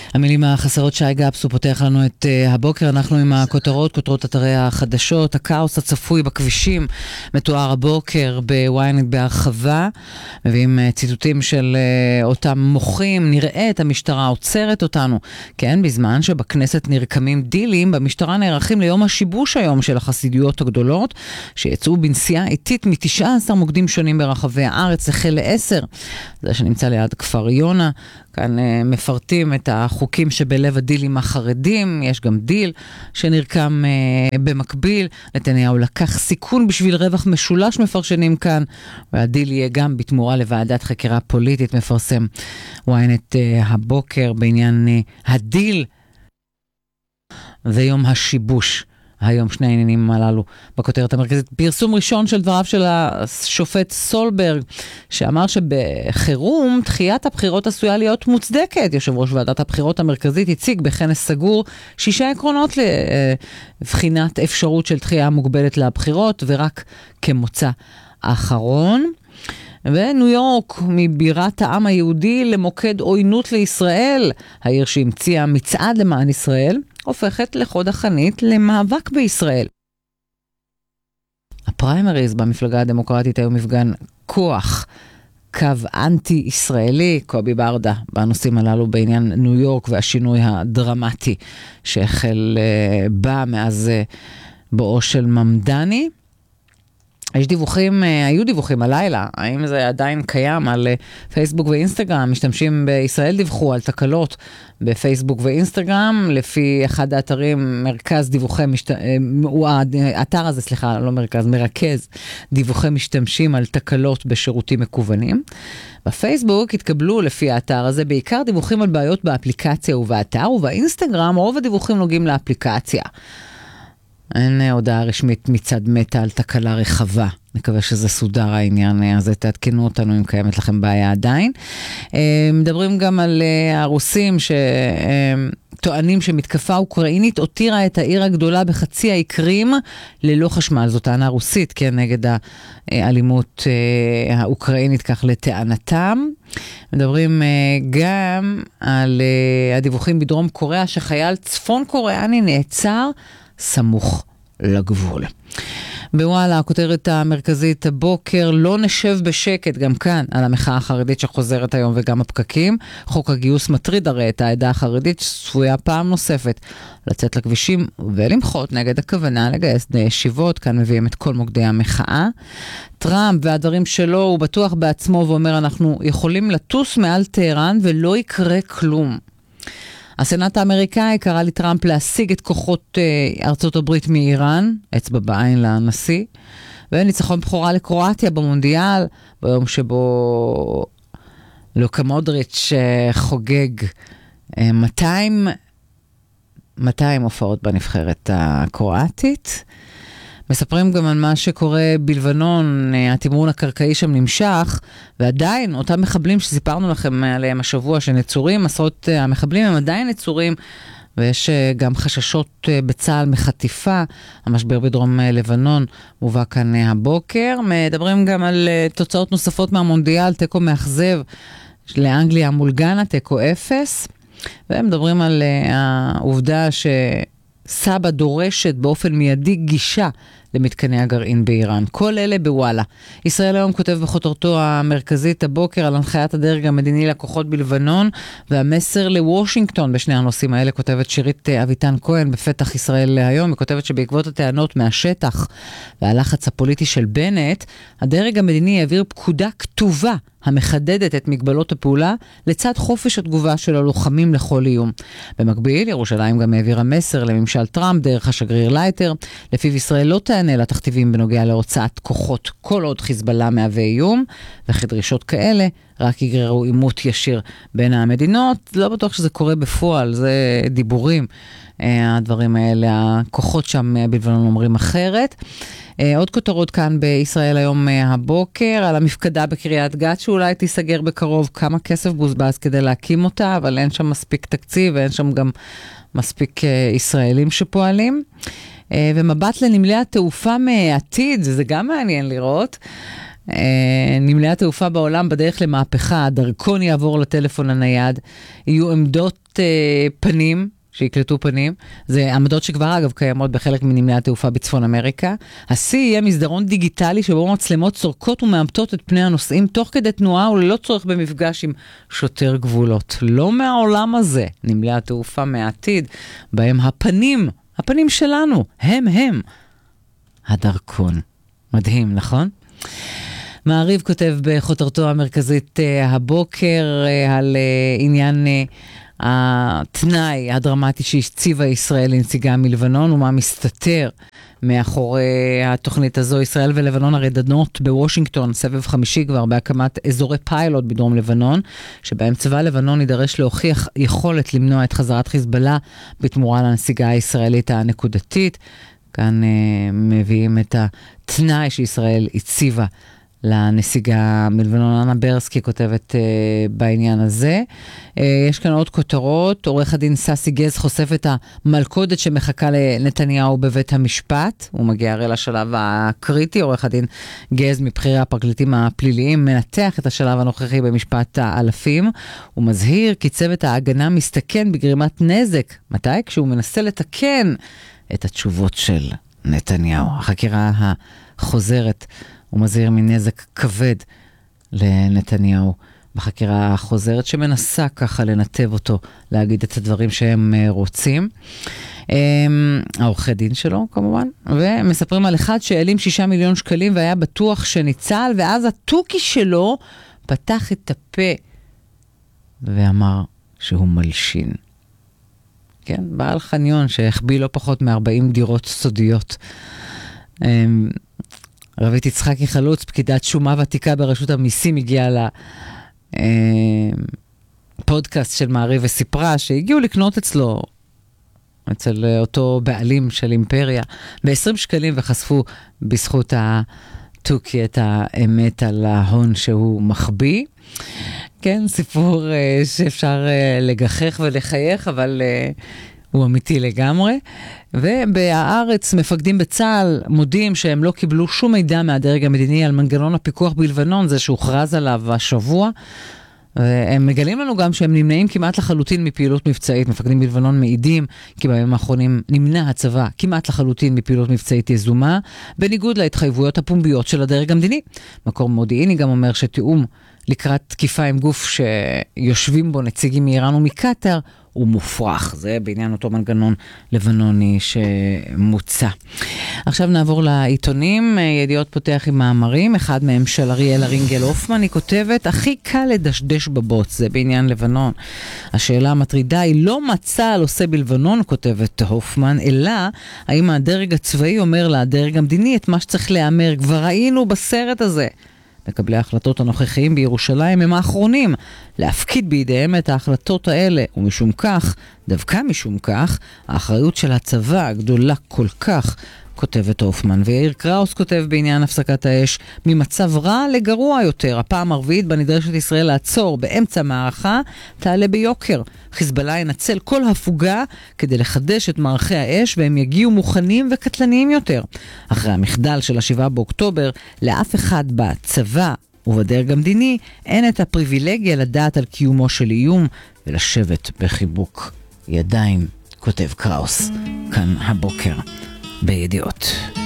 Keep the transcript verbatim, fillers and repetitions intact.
המילים החסרות שי גפסו פותח לנו את uh, הבוקר. אנחנו עם הכותרות, כותרות אתרי החדשות. הכאוס הצפוי בכבישים מתואר הבוקר בוויינט בהרחבה. מביאים uh, ציטוטים של uh, אותם מוחים. נראה את המשטרה עוצרת אותנו. כן, בזמן שבכנסת נרקמים דילים, במשטרה נערכים ליום השיבוש היום של החסידויות הגדולות, שיצאו בנסיעה איטית מ-תשעה עשר מוקדים שונים ברחבי הארץ, החל לעשר. זה שנמצא ליד כפר יונה. כאן uh, מפרטים את החוקים שבלב הדילים החרדים. יש גם דיל שנרקם uh, במקביל. נתניהו לקח סיכון בשביל רווח משולש, מפרשנים כאן, והדיל יהיה גם בתמורה לוועדת חקירה פוליטית, מפרסם וויינט uh, הבוקר בעניין uh, הדיל ויום השיבוש. היום שני העניינים הללו בכותרת המרכזית. פרסום ראשון של דבריו של השופט סולברג, שאמר שבחירום דחיית הבחירות עשויה להיות מוצדקת. יושב ראש ועדת הבחירות המרכזית הציג בכנס סגור שישה עקרונות לבחינת אפשרות של דחייה מוגבלת לבחירות, ורק כמוצא האחרון. וניו יורק מבירת העם היהודי למוקד עוינות לישראל. העיר שהמציאה מצעד למען ישראל הופכת לחוד החנית למאבק בישראל. הפריימריז במפלגה הדמוקרטית היו מפגן כוח, קו אנטי-ישראלי. קובי ברדה בנושאים הללו בעניין ניו יורק והשינוי הדרמטי שהחל uh, בא מאז uh, בואו של ממדני. יש דיווחים, היו דיווחים הלילה, האם זה עדיין קיים על פייסבוק ואינסטגרם. משתמשים בישראל דיווחו על תקלות בפייסבוק ואינסטגרם, לפי אחד האתרים, מרכז דיווחי, משת... הוא האתר הזה, סליחה, לא מרכז, מרכז דיווחי משתמשים על תקלות בשירותים מקוונים. בפייסבוק התקבלו לפי האתר הזה בעיקר דיווחים על בעיות באפליקציה ובאתר, ובאינסטגרם רוב הדיווחים נוגעים לאפליקציה. אין הודעה רשמית מצד מטה על תקלה רחבה. מקווה שזה סודר העניין, אז תעדכנו אותנו אם קיימת לכם בעיה עדיין. מדברים גם על הרוסים שטוענים שמתקפה אוקראינית הותירה את העיר הגדולה בחצי האי קרים ללא חשמל. זאת טענה רוסית, כן, נגד האלימות האוקראינית, כך לטענתם. מדברים גם על הדיווחים בדרום קוריאה שחייל צפון קוריאני נעצר סמוך לגבול. בוואלה, הכותרת המרכזית הבוקר, לא נשב בשקט, גם כאן על המחאה החרדית שחוזרת היום וגם הפקקים. חוק הגיוס מטריד הרי את העדה החרדית שצפויה פעם נוספת לצאת לכבישים ולמחות נגד הכוונה לגייס בני ישיבות. כאן מביאים את כל מוקדי המחאה. טראמפ והדברים שלו, הוא בטוח בעצמו ואומר אנחנו יכולים לטוס מעל טהרן ולא יקרה כלום. הסנאט האמריקאי קרא לטראמפ להשיג את כוחות אה, ארצות הברית מאיראן, אצבע בעין לנשיא, וניצחון בכורה לקרואטיה במונדיאל, ביום שבו לוקה מודריץ' אה, חוגג אה, מאתיים, מאתיים הופעות בנבחרת הקרואטית. מספרים גם על מה שקורה בלבנון, התמרון הקרקעי שם נמשך, ועדיין אותם מחבלים שסיפרנו לכם עליהם השבוע שנצורים, עשרות המחבלים הם עדיין נצורים, ויש גם חששות בצה"ל מחטיפה. המשבר בדרום לבנון מובא כאן הבוקר. מדברים גם על תוצאות נוספות מהמונדיאל, תיקו מאכזב לאנגליה מול גאנה, תיקו אפס, ומדברים על העובדה שסבא דורשת באופן מיידי גישה למתקני הגרעין באיראן. כל אלה בוואלה. ישראל היום כותב בכותרתו המרכזית הבוקר על הנחיית הדרג המדיני לכוחות בלבנון, והמסר לוושינגטון בשני הנושאים האלה. כותבת שירית אביטן כהן בפתח ישראל היום. היא כותבת שבעקבות הטענות מהשטח והלחץ הפוליטי של בנט, הדרג המדיני העביר פקודה כתובה המחדדת את מגבלות הפעולה לצד חופש התגובה של הלוחמים לכל איום. במקביל, ירושלים גם העבירה מסר לממשל טראמפ דרך השגריר לייטר, לפיו ישראל לא תענה לתכתיבים בנוגע להוצאת כוחות כל עוד חיזבאללה מהווה איום, וכי דרישות כאלה רק יגררו עימות ישיר בין המדינות. לא בטוח שזה קורה בפועל, זה דיבורים. הדברים האלה, הכוחות שם בלבנון אומרים אחרת. עוד כותרות כאן בישראל היום הבוקר, על המפקדה בקריית גת שאולי תיסגר בקרוב. כמה כסף בוזבז כדי להקים אותה, אבל אין שם מספיק תקציב, ואין שם גם מספיק ישראלים שפועלים. ומבט לנמלי התעופה מעתיד, זה גם מעניין לראות. נמלי התעופה בעולם בדרך למהפכה, הדרכון יעבור לטלפון הנייד, יהיו עמדות פנים, שיקלטו פנים, זה עמדות שכבר אגב קיימות בחלק מנמלי התעופה בצפון אמריקה. השיא יהיה מסדרון דיגיטלי שבו מצלמות צורקות ומאמתות את פני הנוסעים תוך כדי תנועה וללא צורך במפגש עם שוטר גבולות. לא מהעולם הזה, נמלי התעופה מהעתיד, בהם הפנים, הפנים שלנו, הם הם, הדרכון. מדהים, נכון? מעריב כותב בחותרתו המרכזית הבוקר על עניין התנאי הדרמטי שהציבה ישראל לנציגה מלבנון, ומה מסתתר מאחורי התוכנית הזו. ישראל ולבנון הרי דנות בוושינגטון, סבב חמישי כבר, בהקמת אזורי פיילוט בדרום לבנון, שבהם צבא לבנון יידרש להוכיח יכולת למנוע את חזרת חיזבאללה בתמורה לנסיגה הישראלית הנקודתית. כאן uh, מביאים את התנאי שישראל הציבה לנסיגה מלבנון. אנה ברסקי כותבת uh, בעניין הזה. Uh, יש כאן עוד כותרות. עורך הדין ססי גז חושף את המלכודת שמחכה לנתניהו בבית המשפט. הוא מגיע הרי לשלב הקריטי. עורך הדין גז מבחירי הפרקליטים הפליליים מנתח את השלב הנוכחי במשפט האלפים. הוא מזהיר כי צוות ההגנה מסתכן בגרימת נזק. מתי? כשהוא מנסה לתקן את התשובות של נתניהו. החקירה החוזרת, הוא מזהיר מנזק כבד לנתניהו בחקירה החוזרת, שמנסה ככה לנתב אותו, להגיד את הדברים שהם רוצים. העורכי דין שלו כמובן, ומספרים על אחד שהעלים שישה מיליון שקלים והיה בטוח שניצל, ואז הטוקי שלו פתח את הפה ואמר שהוא מלשין. כן, בעל חניון שהחביא לא פחות מ-ארבעים דירות סודיות. רבית יצחקי חלוץ, פקידת שומה ותיקה ברשות המיסים, הגיעה לפודקאסט של מעריב וסיפרה שהגיעו לקנות אצלו, אצל אותו בעלים של אימפריה, ב-עשרים שקלים, וחשפו בזכות הטוקי את האמת על ההון שהוא מחביא. כן, סיפור uh, שאפשר uh, לגחך ולחייך, אבל uh, הוא אמיתי לגמרי. ובארץ מפקדים בצה"ל מודיעים שהם לא קיבלו שום מידע מהדרג המדיני על מנגנון הפיקוח בלבנון, זה שהוכרז עליו השבוע. הם מגלים לנו גם שהם נמנעים כמעט לחלוטין מפעילות מבצעית. מפקדים בלבנון מעידים כי בימים האחרונים נמנע הצבא כמעט לחלוטין מפעילות מבצעית יזומה, בניגוד להתחייבויות הפומביות של הדרג המדיני. מקור מודיעיני גם אומר שתיאום לקראת תקיפה עם גוף שיושבים בו נציגים מאיראן ומקטר הוא מופרך. זה בעניין אותו מנגנון לבנוני שמוצע. עכשיו נעבור לעיתונים. ידיעות פותח עם מאמרים, אחד מהם של אריאלה רינגל הופמן. היא כותבת, הכי קל לדשדש בבוץ, זה בעניין לבנון. השאלה המטרידה היא לא מה צה"ל עושה בלבנון, כותבת הופמן, אלא האם הדרג הצבאי אומר לדרג המדיני את מה שצריך לאמר. כבר ראינו בסרט הזה. מקבלי ההחלטות הנוכחיים בירושלים הם האחרונים להפקיד בידיהם את ההחלטות האלה, ומשום כך, דווקא משום כך, האחריות של הצבא גדולה כל כך, כותבת הופמן. ויאיר קראוס כותב בעניין הפסקת האש, ממצב רע לגרוע יותר. הפעם הרביעית בנדרשת ישראל לעצור באמצע מערכה תעלה ביוקר. חיזבאללה ינצל כל הפוגה כדי לחדש את מערכי האש, והם יגיעו מוכנים וקטלניים יותר. אחרי המחדל של השבעה באוקטובר, לאף אחד בצבא ובדרג המדיני אין את הפריבילגיה לדעת על קיומו של איום ולשבת בחיבוק ידיים, כותב קראוס כאן הבוקר בידיעות.